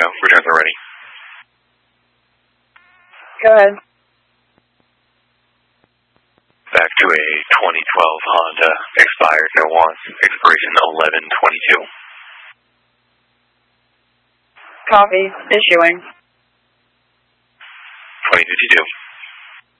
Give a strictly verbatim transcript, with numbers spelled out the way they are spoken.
Echo. Returns are ready. Go ahead. Back to a twenty twelve Honda, expired no wants, expiration eleven twenty-two. Copy. Issuing. twenty fifty-two.